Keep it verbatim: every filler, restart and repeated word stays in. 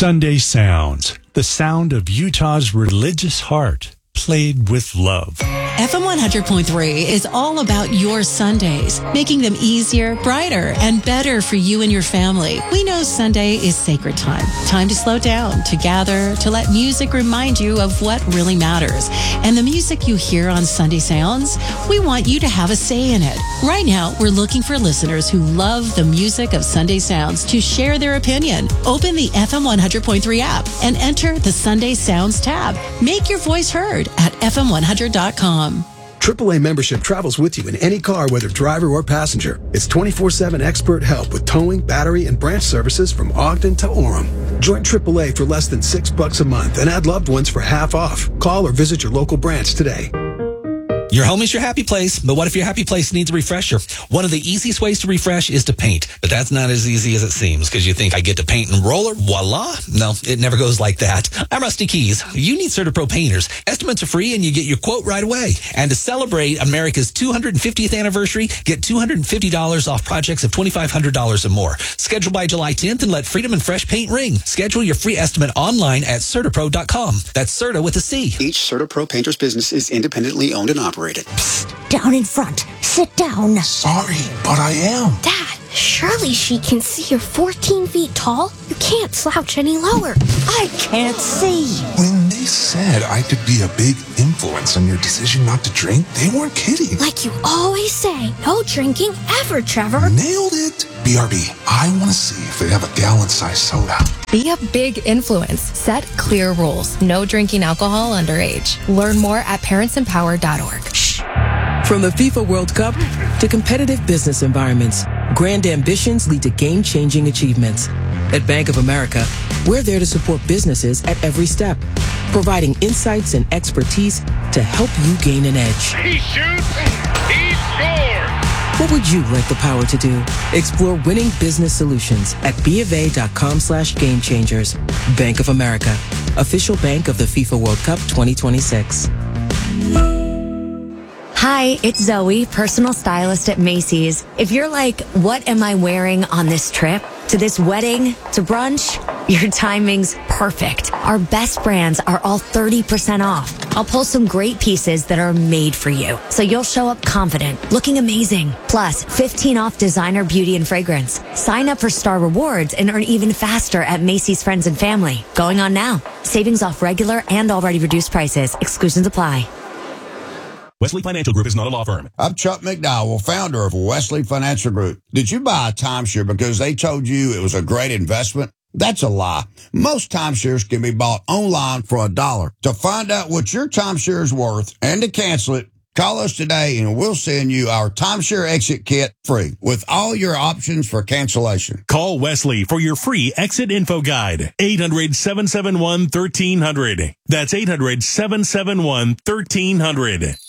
Sunday Sounds, the sound of Utah's religious heart, played with love. F M one hundred point three is all about your Sundays, making them easier, brighter, and better for you and your family. We know Sunday is sacred time, time to slow down, to gather, to let music remind you of what really matters. And the music you hear on Sunday Sounds, we want you to have a say in it. Right now, we're looking for listeners who love the music of Sunday Sounds to share their opinion. Open the F M one hundred point three app and enter the Sunday Sounds tab. Make your voice heard at F M one hundred dot com. triple A membership travels with you in any car, whether driver or passenger. It's twenty-four seven expert help with towing, battery, and branch services from Ogden to Orem. Join triple A for less than six bucks a month and add loved ones for half off. Call or visit your local branch today. Your home is your happy place, but what if your happy place needs a refresher? One of the easiest ways to refresh is to paint, but that's not as easy as it seems because you think I get to paint and roller, voila. No, it never goes like that. I'm Rusty Keys. You need CertaPro painters. Estimates are free and you get your quote right away. And to celebrate America's two hundred fiftieth anniversary, get two hundred fifty dollars off projects of twenty-five hundred dollars or more. Schedule by July tenth and let Freedom and Fresh Paint ring. Schedule your free estimate online at Certapro dot com. That's Certa with a C. Each CertaPro painter's business is independently owned and operated. Psst, down in front. Sit down. Sorry, but I am. Dad, surely she can see you're fourteen feet tall. You can't slouch any lower. I can't see. When they said I could be a big influence on your decision not to drink, they weren't kidding. Like you always say, no drinking ever, Trevor. Nailed it. B R B, I want to see if they have a gallon-sized soda. Be a big influence. Set clear rules. No drinking alcohol underage. Learn more at parents empower dot org. From the FIFA World Cup to competitive business environments, grand ambitions lead to game-changing achievements. At Bank of America, we're there to support businesses at every step, providing insights and expertise to help you gain an edge. He shoots, he scores! What would you like the power to do? Explore winning business solutions at BofA.com slash game changers. Bank of America, official bank of the FIFA World Cup twenty twenty-six. Hi, it's Zoe, personal stylist at Macy's. If you're like, what am I wearing on this trip? To this wedding? To brunch? Your timing's perfect. Our best brands are all thirty percent off. I'll pull some great pieces that are made for you, so you'll show up confident, looking amazing. Plus, fifteen off designer beauty and fragrance. Sign up for Star Rewards and earn even faster at Macy's Friends and Family. Going on now. Savings off regular and already reduced prices. Exclusions apply. Wesley Financial Group is not a law firm. I'm Chuck McDowell, founder of Wesley Financial Group. Did you buy a timeshare because they told you it was a great investment? That's a lie. Most timeshares can be bought online for a dollar. To find out what your timeshare is worth and to cancel it, call us today and we'll send you our timeshare exit kit free with all your options for cancellation. Call Wesley for your free exit info guide. eight hundred, seven seven one, one three zero zero. That's eight hundred, seven seven one, one three zero zero.